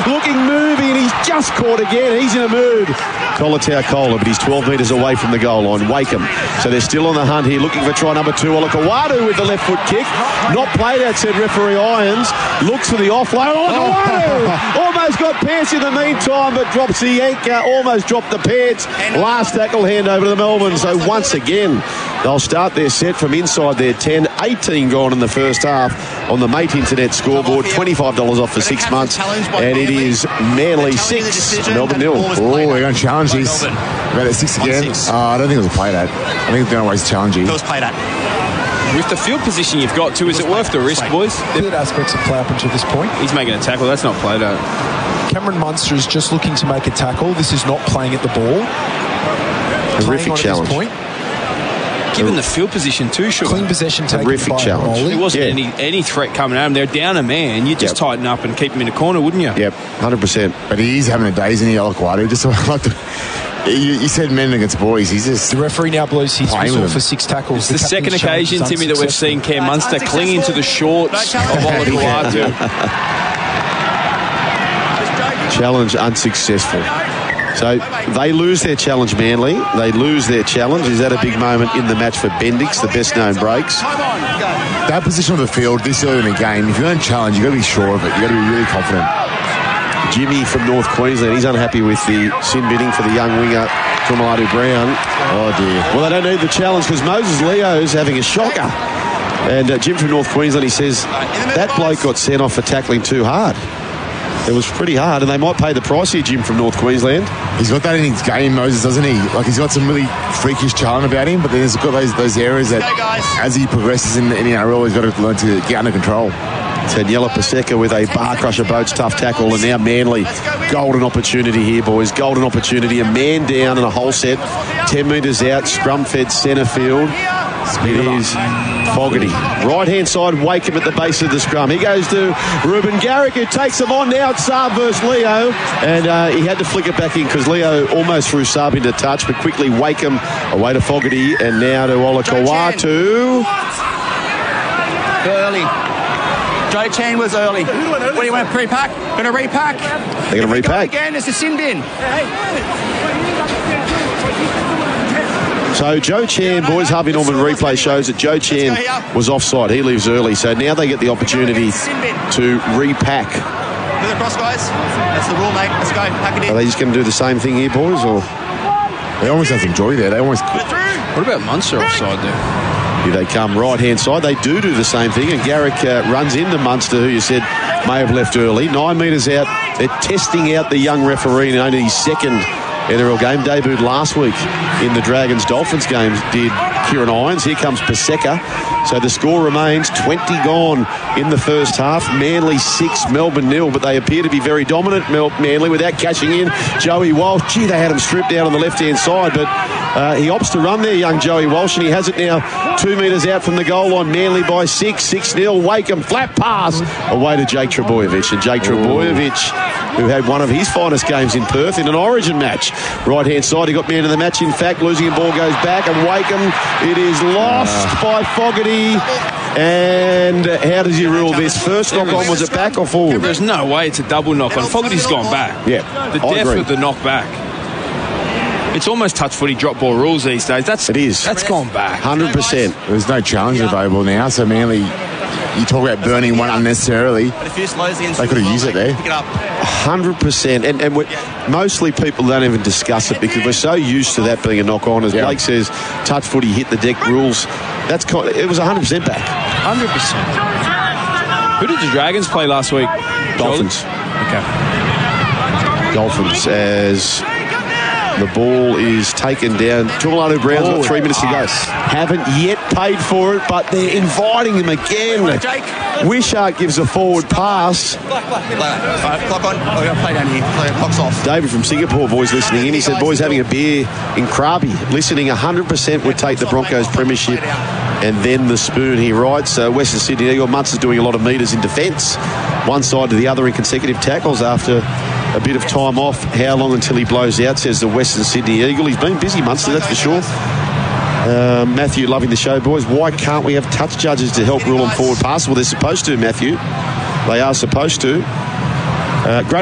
looking moving, and he's just caught again. He's in a mood. Kolatau Kola, but he's 12 metres away from the goal line. Wakeham. So they're still on the hunt here, looking for try number 2. Olakawadu with the left foot kick. Not played out, said referee Irons. Looks for the offload. Olakawadu! Almost got pants in the meantime, but drops the anchor. Almost dropped the pants. Last tackle hand over to the Melbourne. So once again, they'll start their set from inside their 10. 18 gone in the first half on the Mate Internet scoreboard. $25 off for 6 months. And it is Manly 6, Melbourne 0. Oh, we're going to challenge these. About at 6 again. I don't think it was played at. I think they're always challenging. It was played at. With the field position you've got too, is it worth the risk, boys? Good aspects of play up until this point. He's making a tackle. That's not played at. Cameron Munster is just looking to make a tackle. This is not playing at the ball. Horrific challenge. Given the field position too, sure. Clean possession taken by challenge. Rolly. There wasn't any threat coming at him. They're down a man. You'd just tighten up and keep him in a corner, wouldn't you? Yep, 100%. But he's having a day, isn't he, Olakawadu? Just like you said men against boys. He's just... The referee now blows his whistle for 6 tackles. It's the second occasion, Timmy, that we've seen Cam Munster clinging to the shorts of Olakawadu. Challenge unsuccessful. So they lose their challenge, Manly. They lose their challenge. Is that a big moment in the match for Bendix, the best known breaks? That position of the field this early in the game, if you're going to challenge, you've got to be sure of it. You've got to be really confident. Jimmy from North Queensland, he's unhappy with the sin bidding for the young winger, Tumalatu Brown. Oh, dear. Well, they don't need the challenge because Moses Leo's having a shocker. And Jim from North Queensland, he says, that bloke got sent off for tackling too hard. It was pretty hard, and they might pay the price here, Jim from North Queensland. He's got that in his game, Moses, doesn't he? Like, he's got some really freakish talent about him, but then he's got those areas that, as he progresses in the NRL, he's got to learn to get under control. Daniela Paseka with a bar crusher boats tough tackle, and now Manly. Golden opportunity here, boys. Golden opportunity. A man down and a whole set. 10 metres out, scrum fed centre field. It is Fogarty. Right-hand side, Wakeham at the base of the scrum. He goes to Ruben Garrick, who takes him on now. It's Saab versus Leo. And he had to flick it back in because Leo almost threw Saab into touch, but quickly Wakeham away to Fogarty and now to Olakawatu. Early. Joe Chan was early. What do you want to repack? Going to repack? They're going to repack. Again, it's a sin bin. So Joe Chan, boys, Harvey Norman replay shows that Joe Chan was offside. He leaves early. So now they get the opportunity to repack. Move across, guys. That's the rule, mate. Let's go. Pack it in. Are they just going to do the same thing here, boys? Or they almost have some joy there. They almost... What about Munster offside there? Here they come, right-hand side. They do the same thing, and Garrick runs into Munster, who you said may have left early. 9 metres out. They're testing out the young referee in only his second NRL game. Debuted last week in the Dragons-Dolphins games, did Kieran Irons. Here comes Paseka. So the score remains 20 gone in the first half. Manly 6, Melbourne 0, but they appear to be very dominant, Manly, without cashing in. Joey Walsh, gee, they had him stripped down on the left-hand side, but he opts to run there, young Joey Walsh, and he has it now 2 metres out from the goal line. Manly by 6-0. Wakeham, flat pass away to Jake Trebojevic. And Jake Trebojevic, who had one of his finest games in Perth in an Origin match. Right-hand side, he got man of the match. In fact, losing a ball goes back, and Wakeham, it is lost by Fogarty. And how does he rule this? First knock-on, was it back or forward? There's no way it's a double knock-on. Fogarty's gone back. Yeah, the depth of the knock-back. It's almost touch footy drop ball rules these days. It is. That's gone back. 100%. There's no challenge available now, so Manly, you talk about burning one unnecessarily. They could have used it there. 100%. And mostly people don't even discuss it because we're so used to that being a knock-on. As Blake says, touch footy hit the deck rules. It was 100% back. 100%. Who did the Dragons play last week? Dolphins. Okay. Dolphins as the ball is taken down. Tumalatu Brown's got 3 minutes to go. Haven't yet paid for it, but they're inviting him again. Wishart gives a forward pass. Clock on. Oh, we're going to play down here. Clock's off. David from Singapore, boys, listening in. He said, boys, having a beer in Krabi. Listening, 100% would take the Broncos premiership and then the spoon, he writes. Western Sydney Eagle, Munster's doing a lot of metres in defence. One side to the other in consecutive tackles after a bit of time off. How long until he blows out, says the Western Sydney Eagle. He's been busy, Munster, that's for sure. Matthew, loving the show, boys. Why can't we have touch judges to help rule on forward passes? Well, they're supposed to, Matthew. They are supposed to. Great